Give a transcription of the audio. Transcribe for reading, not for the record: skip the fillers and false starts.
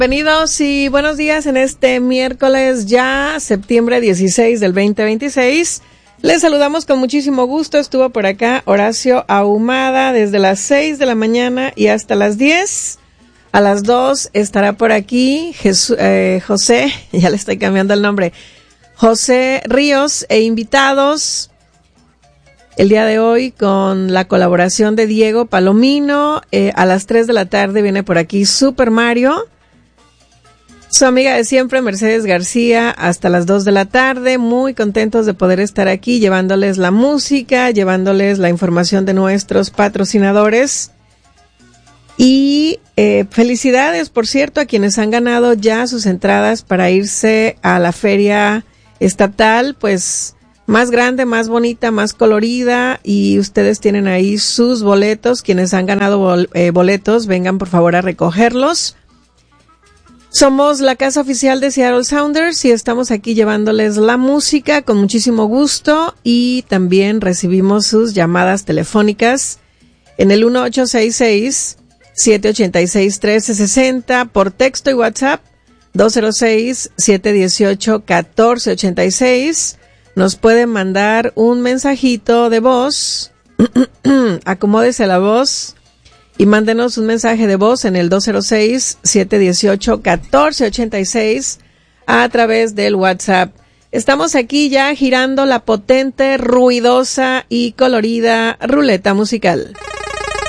Bienvenidos y buenos días en este miércoles ya, septiembre 16 del 2026. Les saludamos con muchísimo gusto. Estuvo por acá Horacio Ahumada desde las 6 de la mañana y hasta las 10. A las 2 estará por aquí José, ya le estoy cambiando el nombre, José Ríos e invitados el día de hoy con la colaboración de Diego Palomino. A las 3 de la tarde viene por aquí Super Mario. Su amiga de siempre, Mercedes García, hasta las 2 de la tarde. Muy contentos de poder estar aquí llevándoles la música, llevándoles la información de nuestros patrocinadores. Y felicidades, por cierto, a quienes han ganado ya sus entradas para irse a la feria estatal, pues más grande, más bonita, más colorida. Y ustedes tienen ahí sus boletos. Quienes han ganado boletos, vengan por favor a recogerlos. Somos la casa oficial de Seattle Sounders y estamos aquí llevándoles la música con muchísimo gusto y también recibimos sus llamadas telefónicas en el 1866-786-1360, por texto y WhatsApp 206-718-1486. Nos pueden mandar un mensajito de voz, acomódese la voz y mándenos un mensaje de voz en el 206-718-1486 a través del WhatsApp. Estamos aquí ya girando la potente, ruidosa y colorida ruleta musical.